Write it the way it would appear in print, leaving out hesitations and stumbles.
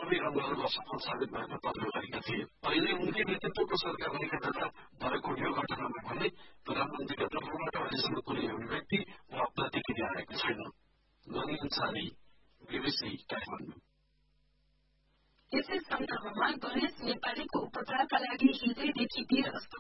सबै रंगहरू असफल साबित भएका तथ्य गरेका थिए। अहिले उनकै नेतृत्वको सरकार रहेका बेला भएको यो घटनामा भने प्रधानमन्त्रीका तर्फबाट अहिलेसम्म कुनै एउटा व्यक्ति वा प्रतिक्रिया आएको छैन। ननी अन्सारी, BBC काठमाडौँ। यसै सन्दर्भमा गणेश नेपालीको उपचारका लागि हिजैदेखि वीर अस्पताल